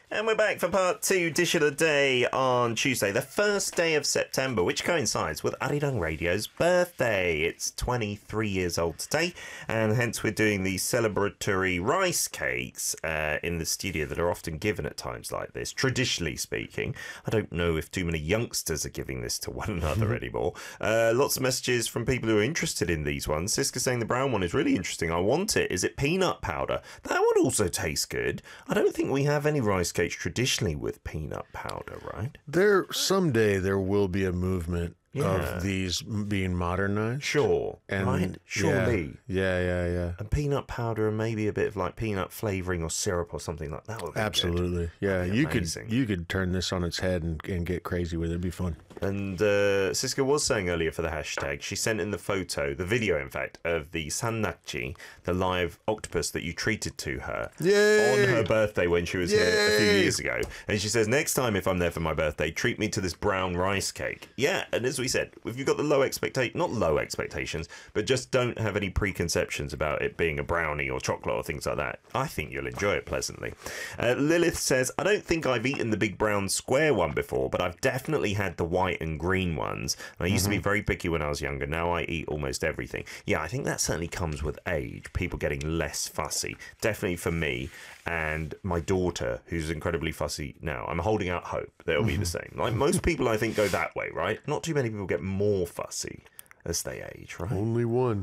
And we're back for part 2, Dish of the Day on Tuesday, the first day of September, which coincides with Arirang Radio's birthday. It's 23 years old today, and hence we're doing the celebratory rice cakes in the studio that are often given at times like this, traditionally speaking. I don't know if too many youngsters are giving this to one another anymore. Lots of messages from people who are interested in these ones. Siska saying the brown one is really interesting. I want it. Is it peanut powder? That would also taste good. I don't think we have any rice cakes traditionally with peanut powder, right? Someday there will be a movement of these being modernized. Sure. And right? Surely. Yeah. And peanut powder and maybe a bit of like peanut flavoring or syrup or something like that would be absolutely good. Yeah, you could turn this on its head and get crazy with it. It'd be fun. And Siska was saying earlier for the hashtag, she sent in the photo, the video in fact, of the sannakji, the live octopus that you treated to her on her birthday when she was here a few years ago. And she says, next time if I'm there for my birthday, treat me to this brown rice cake. Yeah, and as we said, if you've got the not low expectations, but just don't have any preconceptions about it being a brownie or chocolate or things like that, I think you'll enjoy it pleasantly. Lilith says, I don't think I've eaten the big brown square one before, but I've definitely had the white and green ones. And I used to be very picky when I was younger. Now I eat almost everything. Yeah, I think that certainly comes with age, people getting less fussy. Definitely for me and my daughter, who's incredibly fussy now. I'm holding out hope that it'll be the same. Like most people, I think, go that way, right? Not too many people get more fussy as they age, right? Only one.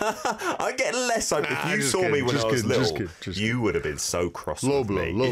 I get less hope. If you saw me when I was little, you would have been so cross with me. Low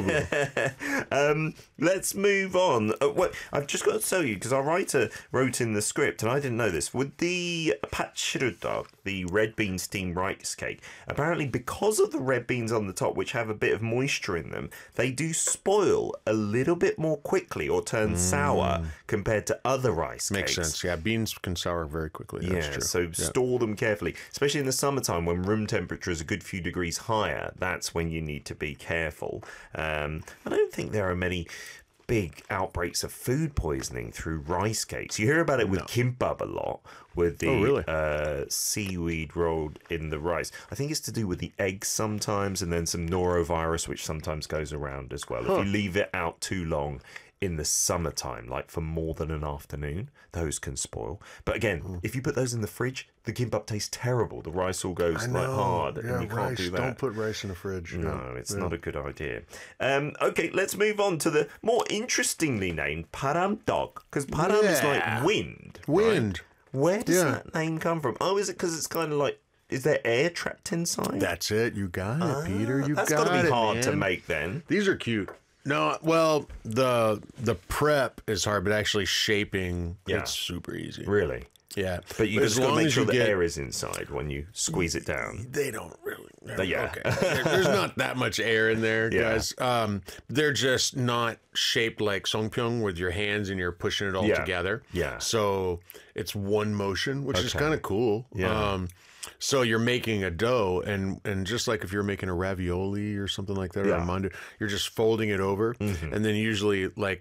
blow. Let's move on. I've just got to tell you, because our writer wrote in the script, and I didn't know this, with the patchrudag, the red bean steamed rice cake, apparently because of the red beans on the top, which have a bit of moisture in them, they do spoil a little bit more quickly or turn sour compared to other rice cakes. Makes sense. Yeah, beans can sour very quickly. That's true. So store them carefully. Especially in the summertime when room temperature is a good few degrees higher, that's when you need to be careful. I don't think there are many big outbreaks of food poisoning through rice cakes. You hear about it with kimbap a lot, with the seaweed rolled in the rice. I think it's to do with the eggs sometimes, and then some norovirus, which sometimes goes around as well. If you leave it out too long in the summertime, like for more than an afternoon, those can spoil. But again, if you put those in the fridge, the kimbap tastes terrible. The rice all goes like hard, and you can't do that. Don't put rice in the fridge. No, it's not a good idea. Okay, let's move on to the more interestingly named paramdog, because param is like wind. Wind. Right? Where does that name come from? Oh, is it because it's kind of like, is there air trapped inside? That's it. You got it, Peter. That's got to be hard to make then. These are cute. No, well, the prep is hard, but actually shaping, it's super easy. Really? Yeah. But you just got to make sure the air is inside when you squeeze it down. They don't really. Yeah. Okay. There's not that much air in there, guys. They're just not shaped like songpyeong with your hands and you're pushing it all together. Yeah. So it's one motion, which is kind of cool. Yeah. So you're making a dough, and just like if you're making a ravioli or something like that, or a mandu, you're just folding it over, and then usually like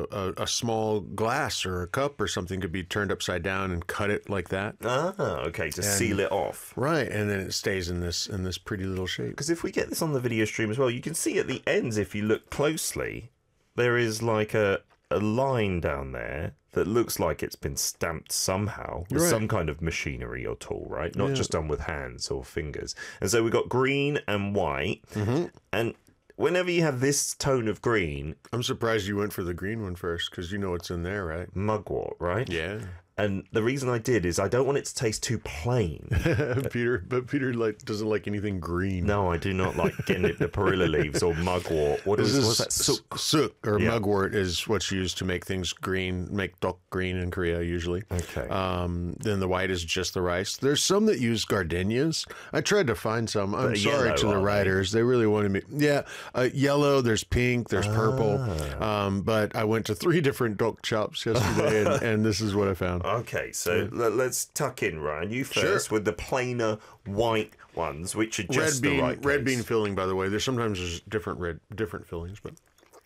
a small glass or a cup or something could be turned upside down and cut it like that. Ah, okay, to seal it off. Right, and then it stays in this pretty little shape. Because if we get this on the video stream as well, you can see at the ends, if you look closely, there is like a line down there that looks like it's been stamped somehow with some kind of machinery or tool, right? Not just done with hands or fingers. And so we've got green and white. And whenever you have this tone of green... I'm surprised you went for the green one first, because you know what's in there, right? Mugwort, right? Yeah. And the reason I did is I don't want it to taste too plain. Peter doesn't like anything green. No, I do not like getting the perilla leaves or mugwort. What's that? Suk or mugwort is what's used to make things green, make dok green in Korea usually. Okay. Then the white is just the rice. There's some that use gardenias. I tried to find some. I'm sorry to the writers. They really wanted me. Yeah, yellow. There's pink. There's purple. But I went to 3 different dok shops yesterday, and this is what I found. Okay, so let's tuck in, Ryan. You first with the plainer white ones, which are just the right case. Red bean filling, by the way. There's different fillings, but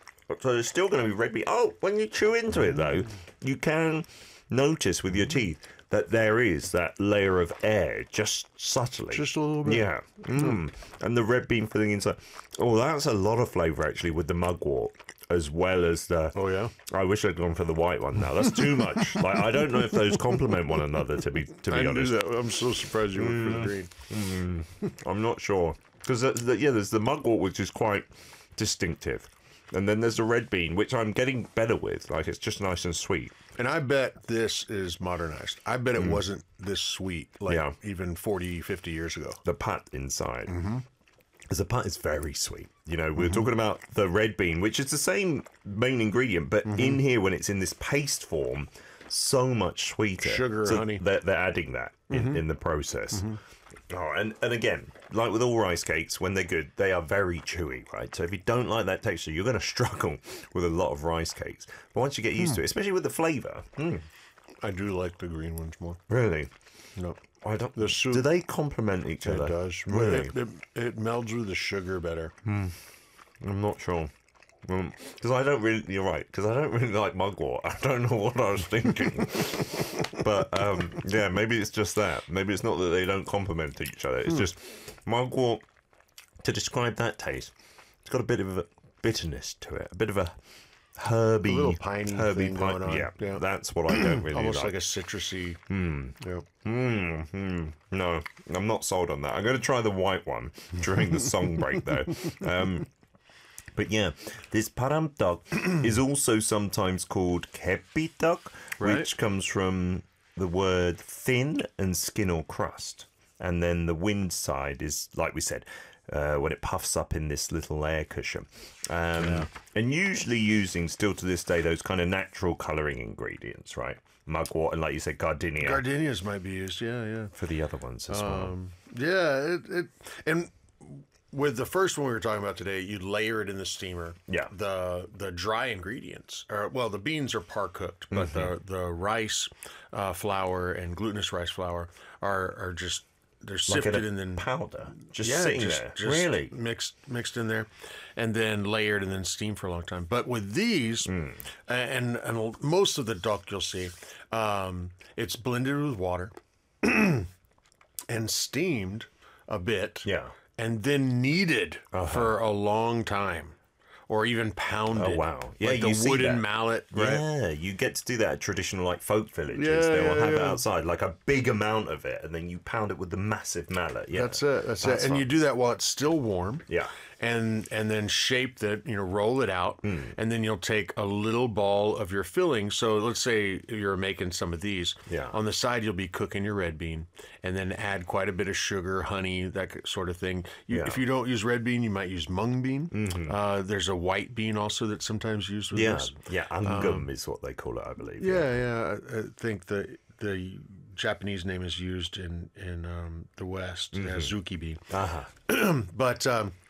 so there's still going to be red bean. Oh, when you chew into it though, you can notice with your teeth that there is that layer of air just subtly. Just a little bit. Yeah. And the red bean filling inside. Oh, that's a lot of flavour, actually, with the mugwort, as well as the... Oh, yeah? I wish I'd gone for the white one now. That's too much. Like, I don't know if those complement one another, to be honest. Knew that. I'm so surprised you went for the green. I'm not sure. Because, there's the mugwort, which is quite distinctive. And then there's the red bean, which I'm getting better with. Like, it's just nice and sweet. And I bet this is modernized. I bet it wasn't this sweet, like even 40, 50 years ago. The pat inside. Because the pat is very sweet. You know, we were talking about the red bean, which is the same main ingredient, but in here, when it's in this paste form, so much sweeter. Sugar, honey. They're adding that in the process. Oh, and again, like with all rice cakes, when they're good, they are very chewy, right? So if you don't like that texture, you're going to struggle with a lot of rice cakes. But once you get used to it, especially with the flavour. I do like the green ones more. Really? No. I don't. The soup, do they complement each other? It does. Really? It melds with the sugar better. I'm not sure. Because I don't really, you're right, because I don't really like mugwort. I don't know what I was thinking. But, yeah, maybe it's just that. Maybe it's not that they don't complement each other. It's just mugwort, to describe that taste, it's got a bit of a bitterness to it, a bit of a herby, a little piney thing going on. Yeah, that's what I don't really Almost like a citrusy. No, I'm not sold on that. I'm going to try the white one during the song break, though. But yeah, this paramtak is also sometimes called kepitak, which comes from the word thin and skin or crust. And then the wind side is, like we said, when it puffs up in this little air cushion. And usually using, still to this day, those kind of natural colouring ingredients, right? Mugwort and, like you said, gardenia. Gardenias might be used, yeah. For the other ones as well. Yeah, and with the first one we were talking about today, you layer it in the steamer. Yeah. The dry ingredients, the beans are par cooked, but the rice flour and glutinous rice flour are just, they're sifted like and then powder, just sitting there, really mixed in there, and then layered and then steamed for a long time. But with these, and most of the duck you'll see, it's blended with water and steamed a bit. Yeah. And then kneaded for a long time, or even pounded. Oh, wow. Yeah, like the wooden mallet. Right? Yeah, you get to do that at traditional, like, folk villages. They will have it outside, like a big amount of it, and then you pound it with the massive mallet. Yeah, That's it. And you do that while it's still warm. Yeah. And then shape that, roll it out, and then you'll take a little ball of your filling. So let's say you're making some of these. Yeah. On the side, you'll be cooking your red bean, and then add quite a bit of sugar, honey, that sort of thing. If you don't use red bean, you might use mung bean. There's a white bean also that's sometimes used with this. Yeah, angum is what they call it, I believe. Yeah. I think the Japanese name is used in the West as zuki bean. But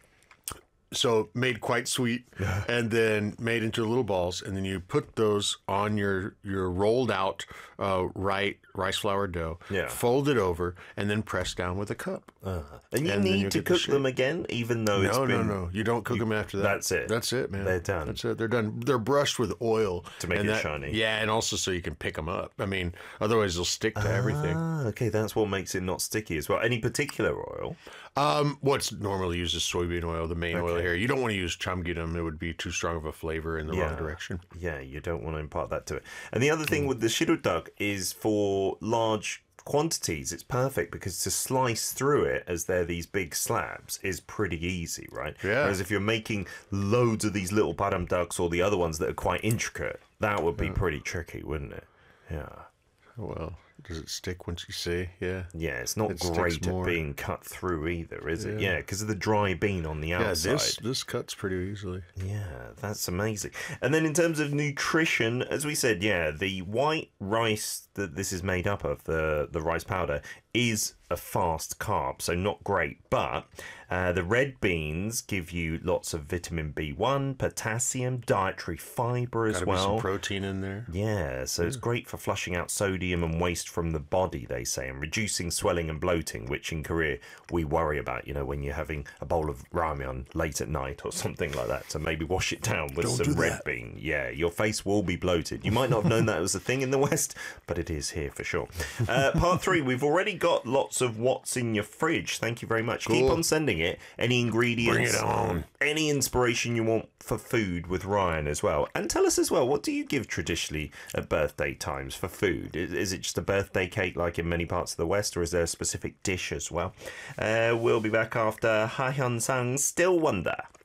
so made quite sweet, and then made into little balls, and then you put those on your rolled out rice flour dough, fold it over, and then press down with a cup. And you need to cook them again, even though it's been... No. You don't cook them after that. That's it, man. They're done. That's it. They're done. They're brushed with oil. To make it shiny. Yeah, and also so you can pick them up. I mean, otherwise they'll stick to everything. Okay, that's what makes it not sticky as well. Any particular oil? What's normally used is soybean oil, the main oil here. You don't want to use chamgiram. It would be too strong of a flavor in the wrong direction. Yeah, you don't want to impart that to it. And the other thing with the shirutak is for large quantities, it's perfect because to slice through it as they're these big slabs is pretty easy, right? Yeah. Whereas if you're making loads of these little paramtaks or the other ones that are quite intricate, that would be pretty tricky, wouldn't it? Yeah. Well, does it stick once you see? Yeah. Yeah, it's not great at being cut through either, is it? Yeah, because of the dry bean on the outside. Yeah, this cuts pretty easily. Yeah, that's amazing. And then in terms of nutrition, as we said, the white rice that this is made up of, the rice powder, is a fast carb, so not great. But the red beans give you lots of vitamin B1, potassium, dietary fiber as well. Gotta be some protein in there. Yeah, so it's great for flushing out sodium and waste waste from the body, they say, and reducing swelling and bloating, which in Korea we worry about, you know, when you're having a bowl of ramyeon late at night or something like that. So maybe wash it down with some red bean. Yeah, your face will be bloated. You might not have known that was a thing in the West, but it is here for sure. Part 3, we've already got lots of what's in your fridge. Thank you very much. Cool. Keep on sending it. Any ingredients. Bring it on. Any inspiration you want for food with Ryan as well. And tell us as well, what do you give traditionally at birthday times for food? Is it just a birthday cake like in many parts of the West, or is there a specific dish as well? We'll be back after Ha Hyun Sang's Still Wonder.